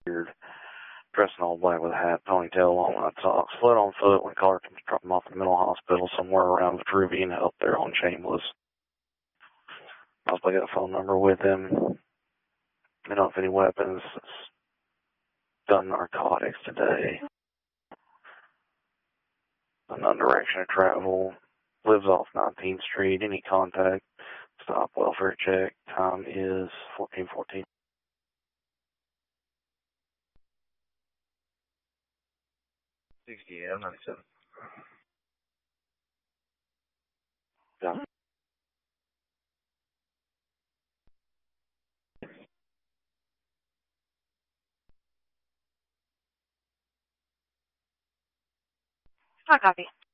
beard, dressed in all black with a hat, ponytail, long white socks, fled on foot when Clarkins dropped him off at the mental hospital somewhere around Vitruvian up there on Shameless. Possibly got a phone number with him. I don't know if any weapons. Done narcotics today. Unknown direction of travel. Lives off 19th Street. Any contact? Stop. Welfare check. Time is 14:14. Yeah, 97. Yeah. I copy.